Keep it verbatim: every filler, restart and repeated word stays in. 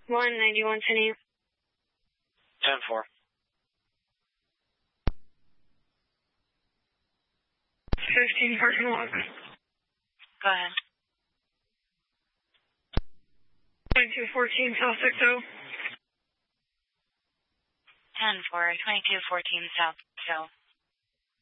one ninety-one ten eight. ten four. fifteen parking lot. Go ahead. twenty-two fourteen South six oh. ten four, twenty-two fourteen South six oh.